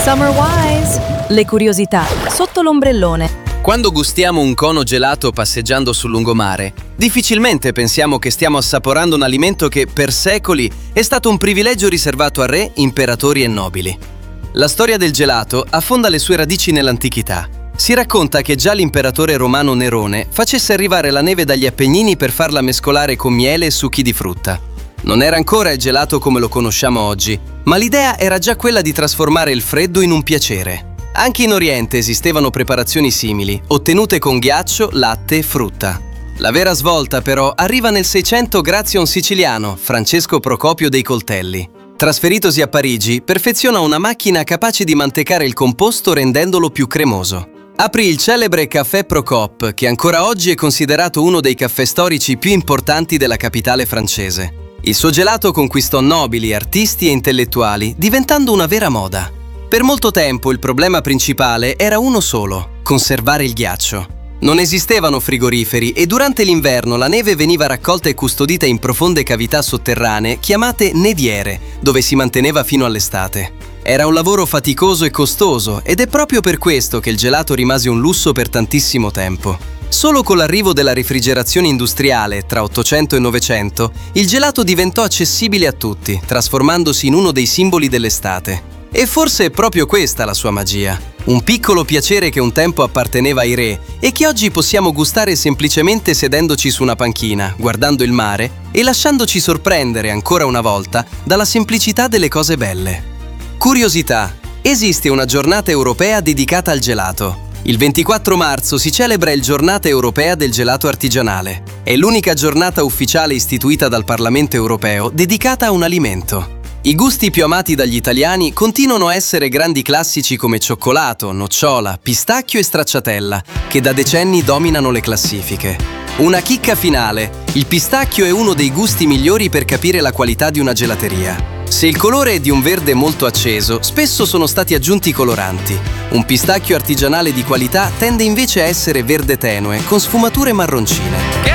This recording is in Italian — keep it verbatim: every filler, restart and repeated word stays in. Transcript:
Summer Wise, le curiosità sotto l'ombrellone. Quando gustiamo un cono gelato passeggiando sul lungomare, difficilmente pensiamo che stiamo assaporando un alimento che, per secoli, è stato un privilegio riservato a re, imperatori e nobili. La storia del gelato affonda le sue radici nell'antichità. Si racconta che già l'imperatore romano Nerone facesse arrivare la neve dagli Appennini per farla mescolare con miele e succhi di frutta. Non era ancora il gelato come lo conosciamo oggi, ma l'idea era già quella di trasformare il freddo in un piacere. Anche in Oriente esistevano preparazioni simili, ottenute con ghiaccio, latte e frutta. La vera svolta, però, arriva nel Seicento grazie a un siciliano, Francesco Procopio dei Coltelli. Trasferitosi a Parigi, perfeziona una macchina capace di mantecare il composto rendendolo più cremoso. Aprì il celebre Caffè Procop, che ancora oggi è considerato uno dei caffè storici più importanti della capitale francese. Il suo gelato conquistò nobili, artisti e intellettuali, diventando una vera moda. Per molto tempo il problema principale era uno solo: conservare il ghiaccio. Non esistevano frigoriferi e durante l'inverno la neve veniva raccolta e custodita in profonde cavità sotterranee chiamate neviere, dove si manteneva fino all'estate. Era un lavoro faticoso e costoso ed è proprio per questo che il gelato rimase un lusso per tantissimo tempo. Solo con l'arrivo della refrigerazione industriale tra Ottocento e Novecento, il gelato diventò accessibile a tutti, trasformandosi in uno dei simboli dell'estate. E forse è proprio questa la sua magia. Un piccolo piacere che un tempo apparteneva ai re e che oggi possiamo gustare semplicemente sedendoci su una panchina, guardando il mare e lasciandoci sorprendere ancora una volta dalla semplicità delle cose belle. Curiosità: esiste una giornata europea dedicata al gelato. Il ventiquattro marzo si celebra il Giornata Europea del Gelato Artigianale. È l'unica giornata ufficiale istituita dal Parlamento Europeo dedicata a un alimento. I gusti più amati dagli italiani continuano a essere grandi classici come cioccolato, nocciola, pistacchio e stracciatella, che da decenni dominano le classifiche. Una chicca finale: il pistacchio è uno dei gusti migliori per capire la qualità di una gelateria. Se il colore è di un verde molto acceso, spesso sono stati aggiunti coloranti. Un pistacchio artigianale di qualità tende invece a essere verde tenue, con sfumature marroncine.